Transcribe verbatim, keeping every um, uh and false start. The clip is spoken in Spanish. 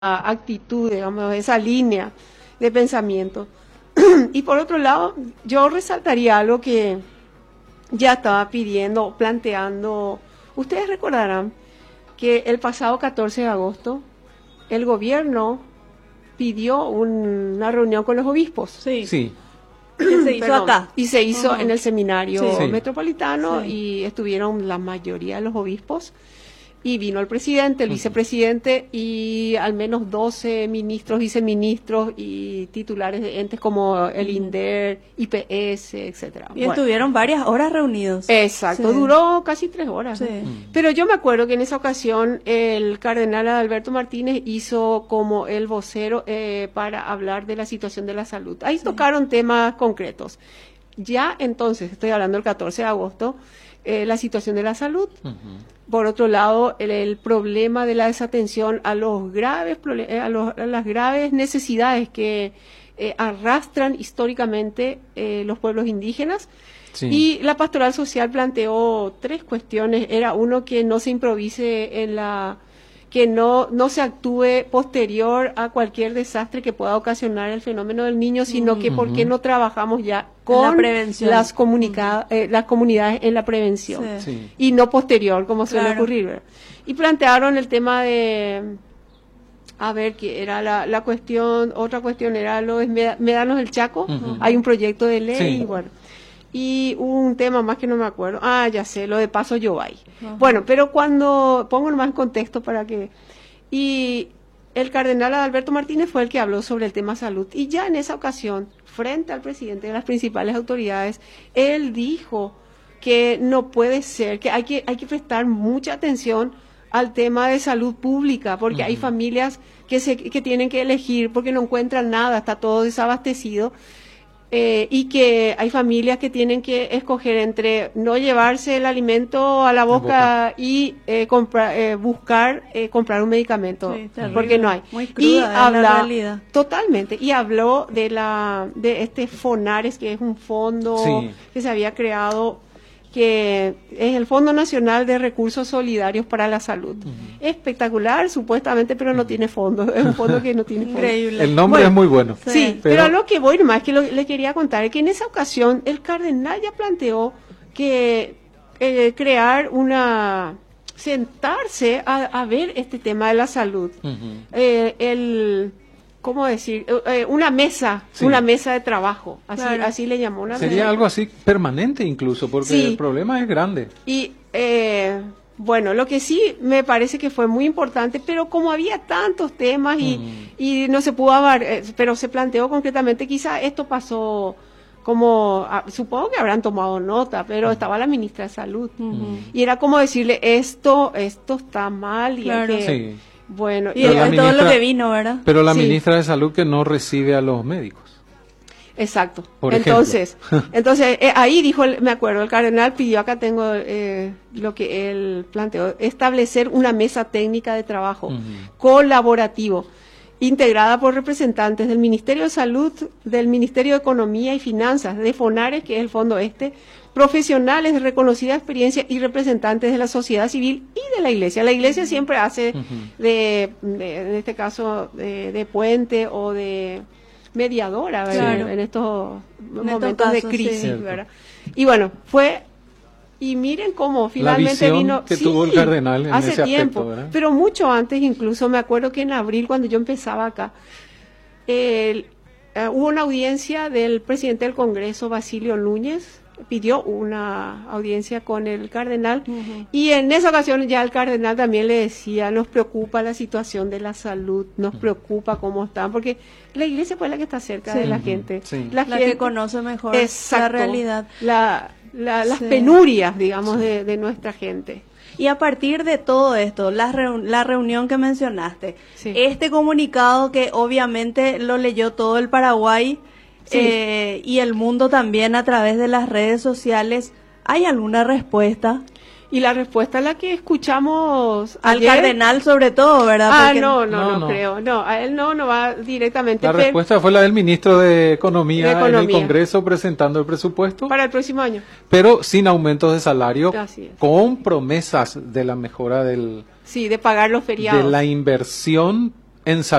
actitud, digamos, esa línea de pensamiento. Y por otro lado, yo resaltaría algo que ya estaba pidiendo, planteando. Ustedes recordarán que el pasado catorce de agosto el gobierno pidió un- una reunión con los obispos. Sí. Sí. Que se hizo Perdón, acá. y se hizo Ujú. en el seminario Sí. metropolitano Sí. y estuvieron la mayoría de los obispos. Y vino el presidente, el vicepresidente y al menos doce ministros, viceministros y titulares de entes como el INDER, I P S, etcétera. Y Bueno, estuvieron varias horas reunidos. exacto, Sí. duró casi tres horas. Sí. Pero yo me acuerdo que en esa ocasión el cardenal Adalberto Martínez hizo como el vocero eh, para hablar de la situación de la salud. Ahí tocaron temas concretos. Ya entonces, estoy hablando del catorce de agosto, eh, la situación de la salud. Ujú. Por otro lado, el, el problema de la desatención a los graves prole- eh, a, los- a las graves necesidades que eh, arrastran históricamente eh, los pueblos indígenas. Sí. Y la pastoral social planteó tres cuestiones. Era uno, que no se improvise en la, que no, no se actúe posterior a cualquier desastre que pueda ocasionar el fenómeno del niño, sino que por qué Ujú. no trabajamos ya En la con prevención. las, comunica- eh, las comunidades en la prevención Sí. Sí. y no posterior, como suele Claro. ocurrir, ¿verdad? Y plantearon el tema de, a ver, que era la, la cuestión, otra cuestión era los meda- médanos del Chaco. Ujú. Hay un proyecto de ley, Sí. y bueno. Y hubo un tema más que no me acuerdo. Ah, ya sé, lo de Paso Yobay. Ajá. Bueno, pero cuando, pongo más en contexto para que... Y el cardenal Adalberto Martínez fue el que habló sobre el tema salud. Y ya en esa ocasión, frente al presidente de las principales autoridades, él dijo que no puede ser, que hay que, hay que prestar mucha atención al tema de salud pública, porque hay Ujú. familias que, se, que tienen que elegir porque no encuentran nada, está todo desabastecido. Eh, y que hay familias que tienen que escoger entre no llevarse el alimento a la boca, boca. y eh, comprar, eh, buscar eh, comprar un medicamento, Sí, terrible. porque no hay. Muy Y cruda es la habla realidad. totalmente, y habló de la de este FONARES, que es un fondo Sí. que se había creado, que es el Fondo Nacional de Recursos Solidarios para la Salud. Espectacular, supuestamente, pero no tiene fondo. Es un fondo que no tiene fondo. Increíble. El nombre Bueno, es muy bueno. Sí, Sí. pero, Pero- a lo que voy nomás, que lo, le quería contar, es que en esa ocasión el cardenal ya planteó que eh, crear una, sentarse a, a ver este tema de la salud. Ujú. Eh, el, ¿cómo decir? Eh, eh, una mesa, Sí. una mesa de trabajo, así, Claro. así le llamó, una Sería mesa. algo así permanente incluso, porque Sí. el problema es grande. Y eh, bueno, lo que sí me parece que fue muy importante, pero como había tantos temas y, Mm. y no se pudo abar, eh, pero se planteó concretamente, quizá esto pasó como, ah, supongo que habrán tomado nota, pero estaba la ministra de Salud. Ujú. Y era como decirle, esto, esto está mal. Y hay Claro. que- Sí. Bueno, Y Pero la después todo lo ministra- que vino, ¿verdad? Pero la Sí. ministra de Salud que no recibe a los médicos. exacto. Por entonces, ejemplo. entonces eh, ahí dijo, el- me acuerdo, el cardenal pidió, acá tengo eh, lo que él planteó, establecer una mesa técnica de trabajo Ujú. colaborativo, integrada por representantes del Ministerio de Salud, del Ministerio de Economía y Finanzas, de FONARES, que es el fondo este, profesionales de reconocida experiencia y representantes de la sociedad civil y de la Iglesia. La Iglesia siempre hace Ujú. de, de- en este caso, de, de puente o de mediadora, ¿verdad? Claro. En estos estos momentos de casos, crisis, sí. ¿verdad? Y bueno, fue... Y miren cómo finalmente visión vino... que tuvo el cardenal en hace ese aspecto, tiempo, ¿verdad? pero mucho antes incluso. Me acuerdo que en abril, cuando yo empezaba acá, el- eh, hubo una audiencia del presidente del Congreso, Basilio Núñez, pidió una audiencia con el cardenal, Ujú. y en esa ocasión ya el cardenal también le decía, nos preocupa la situación de la salud, nos preocupa cómo están, porque la iglesia fue la que está cerca Sí. de la Ujú. gente, Sí. La gente- que conoce mejor la Exacto, realidad. la- la- las Sí. penurias, digamos, de, de nuestra gente. Y a partir de todo esto, la, reu- la reunión que mencionaste, Sí. este comunicado que obviamente lo leyó todo el Paraguay, Sí. eh, y el mundo también a través de las redes sociales, ¿hay alguna respuesta? Y la respuesta es la que escuchamos Al ayer. cardenal sobre todo, ¿verdad? Ah, Porque- no, no, No, no, no. creo. No, a él no, no va directamente. La pero respuesta fue la del ministro de Economía, De en el Economía. Congreso presentando el presupuesto, para el próximo año. pero sin aumentos de salario, Así es. con promesas de la mejora del, Sí, de pagar los de feriados. la inversión en